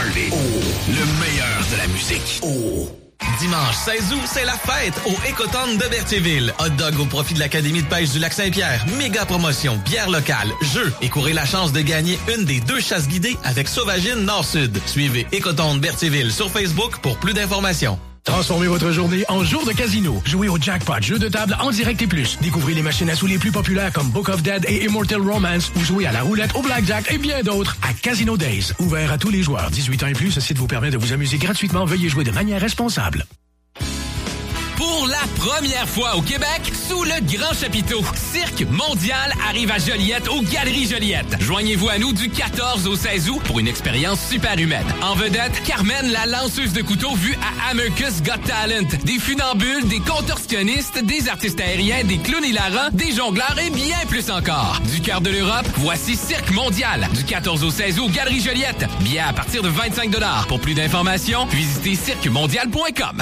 Harley. Le meilleur de la musique. Dimanche 16 août, c'est la fête au Écoton de Berthierville. Hot dog au profit de l'Académie de pêche du Lac-Saint-Pierre. Méga promotion, bière locale, jeux et courez la chance de gagner une des 2 chasses guidées avec Sauvagine Nord-Sud. Suivez Écoton de Berthierville sur Facebook pour plus d'informations. Transformez votre journée en jour de casino. Jouez au jackpot, jeu de table en direct et plus. Découvrez les machines à sous les plus populaires comme Book of Dead et Immortal Romance ou jouez à la roulette, au blackjack et bien d'autres à Casino Days. Ouvert à tous les joueurs. 18 ans et plus, ce site vous permet de vous amuser gratuitement. Veuillez jouer de manière responsable. Pour la première fois au Québec, sous le grand chapiteau, Cirque Mondial arrive à Joliette aux Galeries Joliette. Joignez-vous à nous du 14 au 16 août pour une expérience super humaine. En vedette, Carmen, la lanceuse de couteaux vue à America's Got Talent. Des funambules, des contorsionnistes, des artistes aériens, des clowns hilarants, des jongleurs et bien plus encore. Du cœur de l'Europe, voici Cirque Mondial. Du 14 au 16 août, Galeries Joliette. Billets à partir de 25 $. Pour plus d'informations, visitez cirquemondial.com.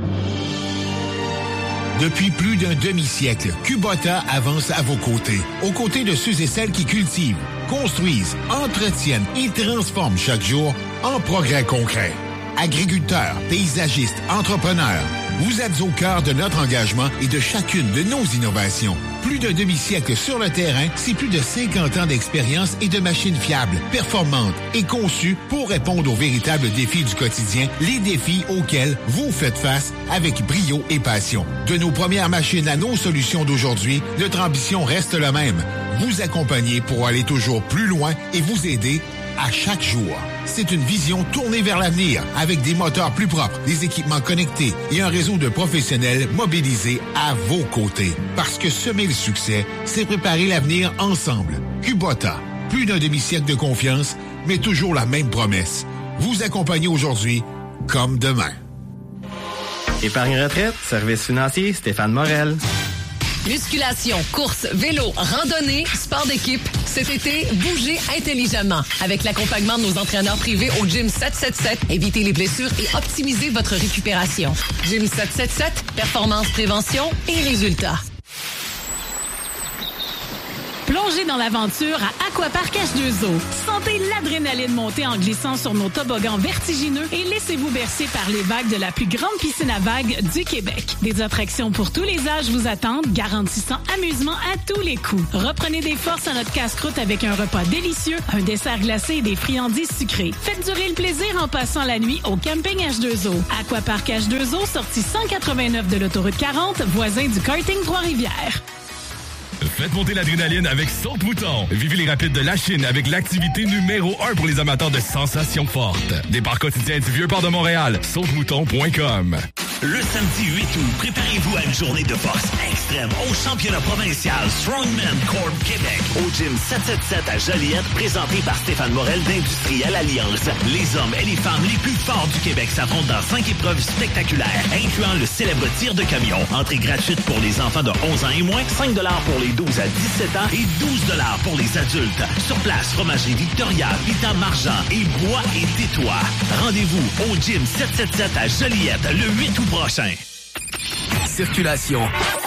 Depuis plus d'un demi-siècle, Kubota avance à vos côtés. Aux côtés de ceux et celles qui cultivent, construisent, entretiennent et transforment chaque jour en progrès concret. Agriculteurs, paysagistes, entrepreneurs, vous êtes au cœur de notre engagement et de chacune de nos innovations. Plus d'un demi-siècle sur le terrain, c'est plus de 50 ans d'expérience et de machines fiables, performantes et conçues pour répondre aux véritables défis du quotidien, les défis auxquels vous faites face avec brio et passion. De nos premières machines à nos solutions d'aujourd'hui, notre ambition reste la même. Vous accompagner pour aller toujours plus loin et vous aider à chaque jour. C'est une vision tournée vers l'avenir, avec des moteurs plus propres, des équipements connectés et un réseau de professionnels mobilisés à vos côtés. Parce que semer le succès, c'est préparer l'avenir ensemble. Kubota, plus d'un demi-siècle de confiance, mais toujours la même promesse. Vous accompagner aujourd'hui comme demain. Épargne retraite, service financier, Stéphane Morel. Musculation, course, vélo, randonnée, sport d'équipe. Cet été, bougez intelligemment. Avec l'accompagnement de nos entraîneurs privés au Gym 777, évitez les blessures et optimisez votre récupération. Gym 777, performance, prévention et résultats. Plongez dans l'aventure à Aquapark H2O. Sentez l'adrénaline monter en glissant sur nos toboggans vertigineux et laissez-vous bercer par les vagues de la plus grande piscine à vagues du Québec. Des attractions pour tous les âges vous attendent, garantissant amusement à tous les coups. Reprenez des forces à notre casse-croûte avec un repas délicieux, un dessert glacé et des friandises sucrées. Faites durer le plaisir en passant la nuit au camping H2O. Aquapark H2O, sortie 189 de l'autoroute 40, voisin du karting Trois-Rivières. Faites monter l'adrénaline avec Saute-Mouton. Vivez les rapides de la Chine avec l'activité numéro 1 pour les amateurs de sensations fortes. Départ quotidien du Vieux-Port de Montréal. Sautemouton.com. Le samedi 8 août, préparez-vous à une journée de force extrême au championnat provincial Strongman Corp Québec au Gym 777 à Joliette, présenté par Stéphane Morel d'Industriel Alliance. Les hommes et les femmes les plus forts du Québec s'affrontent dans 5 épreuves spectaculaires, incluant le célèbre tir de camion. Entrée gratuite pour les enfants de 11 ans et moins, 5 $ pour les 12 à 17 ans et 12 $ pour les adultes. Sur place, Fromagerie Victoria, Vita Marchand et Bois et Tétois. Rendez-vous au Gym 777 à Joliette le 8 août prochain. Circulation.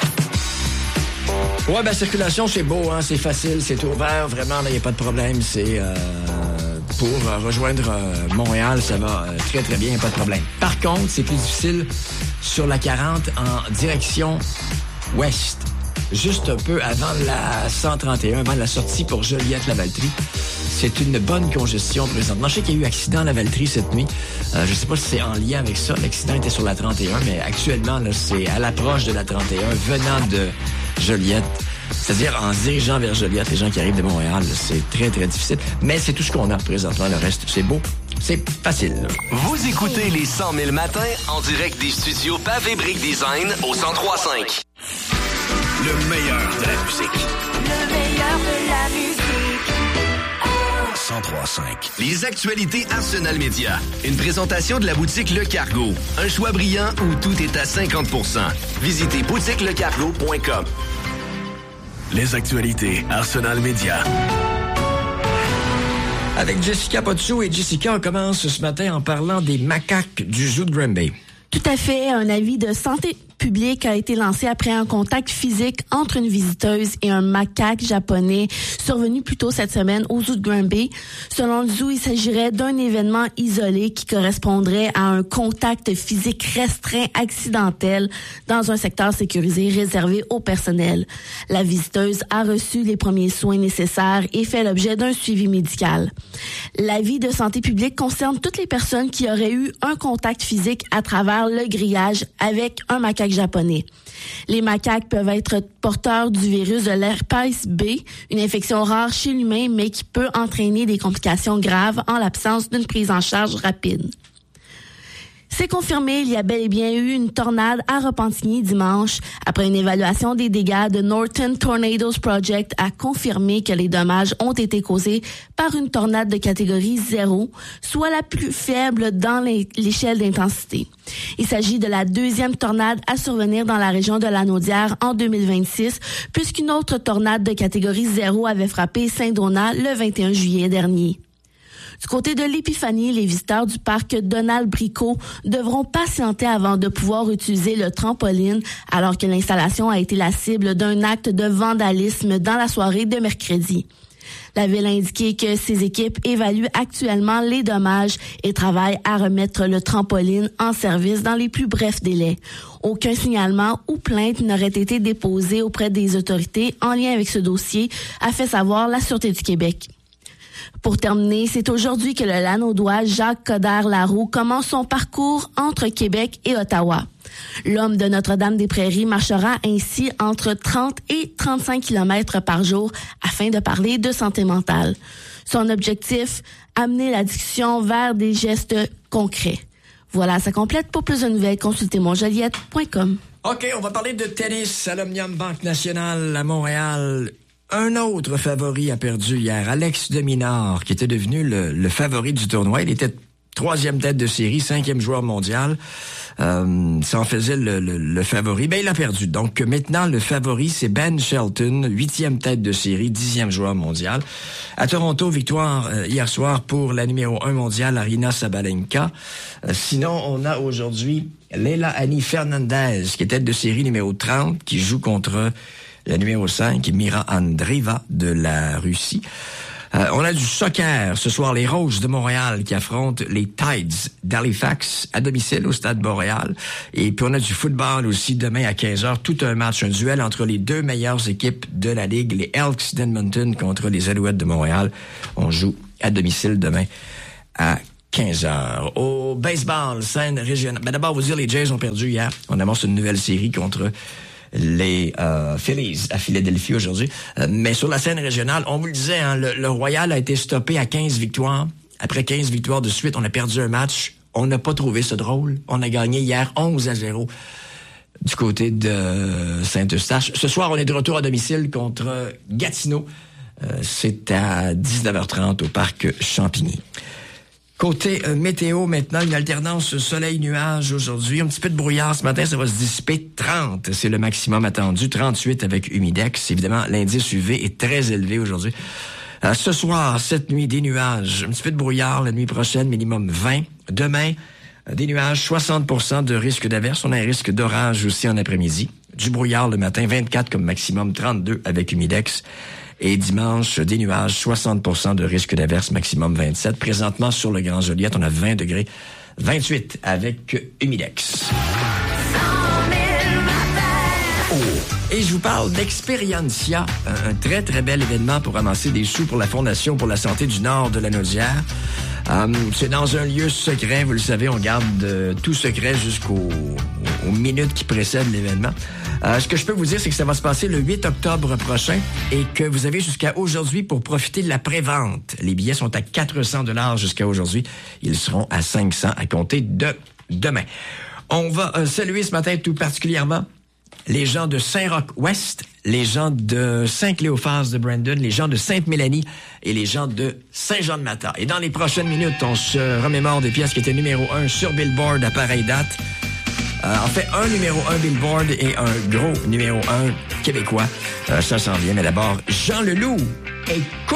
Ouais, ben circulation, c'est beau, hein, c'est facile, c'est ouvert, vraiment, il n'y a pas de problème. C'est pour rejoindre Montréal, ça va très très bien, pas de problème. Par contre, c'est plus difficile sur la 40 en direction ouest. Juste un peu avant la 131, avant la sortie pour Joliette-Lavaltrie. C'est une bonne congestion présentement. Je sais qu'il y a eu accident à Lavaltrie cette nuit. Je sais pas si c'est en lien avec ça. L'accident était sur la 31, mais actuellement, là, c'est à l'approche de la 31, venant de Joliette. C'est-à-dire en se dirigeant vers Joliette, les gens qui arrivent de Montréal, là, c'est très, très difficile. Mais c'est tout ce qu'on a présentement. Le reste, c'est beau. C'est facile. Là. Vous écoutez les 100 000 matins en direct des studios Pavé Brick Design au 103.5. Le meilleur de la musique. Le meilleur de la musique. 103.5. Les actualités Arsenal Média. Une présentation de la boutique Le Cargo. Un choix brillant où tout est à 50%. Visitez boutiquelecargo.com. Les actualités Arsenal Média. Avec Jessica Potsou et Jessica, on commence ce matin en parlant des macaques du zoo de Granby. Tout à fait, un avis de santé publique a été lancée après un contact physique entre une visiteuse et un macaque japonais survenu plus tôt cette semaine au zoo de Granby. Selon le zoo, il s'agirait d'un événement isolé qui correspondrait à un contact physique restreint accidentel dans un secteur sécurisé réservé au personnel. La visiteuse a reçu les premiers soins nécessaires et fait l'objet d'un suivi médical. L'avis de santé publique concerne toutes les personnes qui auraient eu un contact physique à travers le grillage avec un macaque japonais. Les macaques peuvent être porteurs du virus de l'herpès B, une infection rare chez l'humain mais qui peut entraîner des complications graves en l'absence d'une prise en charge rapide. C'est confirmé, il y a bel et bien eu une tornade à Repentigny dimanche. Après une évaluation des dégâts, de Northern Tornadoes Project a confirmé que les dommages ont été causés par une tornade de catégorie 0, soit la plus faible dans l'échelle d'intensité. Il s'agit de la deuxième tornade à survenir dans la région de Lanaudière en 2026, puisqu'une autre tornade de catégorie 0 avait frappé Saint-Donat le 21 juillet dernier. Du côté de l'Épiphanie, les visiteurs du parc Donald Bricot devront patienter avant de pouvoir utiliser le trampoline, alors que l'installation a été la cible d'un acte de vandalisme dans la soirée de mercredi. La ville a indiqué que ses équipes évaluent actuellement les dommages et travaillent à remettre le trampoline en service dans les plus brefs délais. Aucun signalement ou plainte n'aurait été déposé auprès des autorités en lien avec ce dossier, a fait savoir la Sûreté du Québec. Pour terminer, c'est aujourd'hui que le Lanaudois Jacques Coderre-Laroux commence son parcours entre Québec et Ottawa. L'homme de Notre-Dame-des-Prairies marchera ainsi entre 30 et 35 km par jour afin de parler de santé mentale. Son objectif, amener la discussion vers des gestes concrets. Voilà, ça complète. Pour plus de nouvelles, consultez monjoliette.com. OK, on va parler de tennis à l'Omnium Banque Nationale à Montréal. Un autre favori a perdu hier, Alex de Minaur, qui était devenu le favori du tournoi. Il était 3e tête de série, 5e joueur mondial. Ça en faisait le favori. Ben, il a perdu. Donc, maintenant, le favori, c'est Ben Shelton, 8e tête de série, 10e joueur mondial. À Toronto, victoire hier soir pour la numéro 1 mondiale, Aryna Sabalenka. Sinon, on a aujourd'hui Leila Annie Fernandez, qui est tête de série numéro 30, qui joue contre la numéro 5, Mira Andreeva de la Russie. On a du soccer. Ce soir, les Roses de Montréal qui affrontent les Tides d'Halifax à domicile au Stade Montréal. Et puis on a du football aussi demain à 15h. Tout un match, un duel entre les deux meilleures équipes de la Ligue, les Elks d'Edmonton contre les Alouettes de Montréal. On joue à domicile demain à 15h. Au baseball, scène régionale. Ben d'abord, vous dire, les Jays ont perdu hier. On amorce une nouvelle série contre les Phillies à Philadelphie aujourd'hui. Mais sur la scène régionale, on vous le disait, hein, le Royal a été stoppé à 15 victoires. Après 15 victoires de suite, on a perdu un match. On n'a pas trouvé ça drôle. On a gagné hier 11-0 du côté de Saint-Eustache. Ce soir, on est de retour à domicile contre Gatineau. C'est à 19h30 au parc Champigny. Côté météo, maintenant, une alternance soleil-nuage aujourd'hui. Un petit peu de brouillard ce matin, ça va se dissiper. 30, c'est le maximum attendu. 38 avec humidex. Évidemment, l'indice UV est très élevé aujourd'hui. Ce soir, cette nuit, des nuages. Un petit peu de brouillard la nuit prochaine, minimum 20. Demain, des nuages, 60% de risque d'averse. On a un risque d'orage aussi en après-midi. Du brouillard le matin, 24 comme maximum, 32 avec humidex. Et dimanche, des nuages, 60% de risque d'averse, maximum 27. Présentement, sur le Grand Joliette, on a 20 degrés, 28 avec humidex. Oh. Et je vous parle d'Expériencia, un très, très bel événement pour ramasser des sous pour la Fondation pour la santé du Nord de Lanaudière. C'est dans un lieu secret, vous le savez, on garde tout secret jusqu'aux minutes qui précèdent l'événement. Ce que je peux vous dire, c'est que ça va se passer le 8 octobre prochain et que vous avez jusqu'à aujourd'hui pour profiter de la prévente. Les billets sont à 400 $ jusqu'à aujourd'hui. Ils seront à 500 à compter de demain. On va saluer ce matin tout particulièrement les gens de Saint-Roch-Ouest, les gens de Saint-Cléophas de Brandon, les gens de Sainte-Mélanie et les gens de Saint-Jean-de-Mata. Et dans les prochaines minutes, on se remémore des pièces qui étaient numéro 1 sur Billboard à pareille date. En fait, un numéro 1 Billboard et un gros numéro 1 québécois. Ça s'en vient, mais d'abord, Jean Leloup. Écoute!